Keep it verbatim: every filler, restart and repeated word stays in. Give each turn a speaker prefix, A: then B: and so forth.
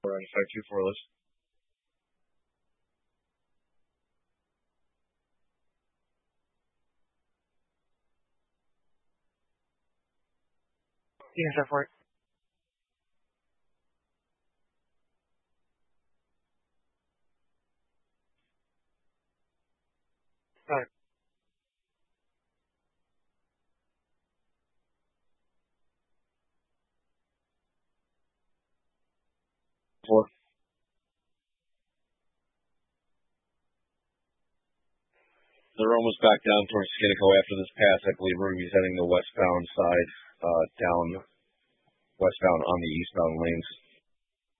A: All right, five two four, list.
B: Unit report. Right.
A: Four. They're almost back down towards Skinnico after this pass. I believe we're going to be heading the westbound side, uh, down westbound on the eastbound lanes.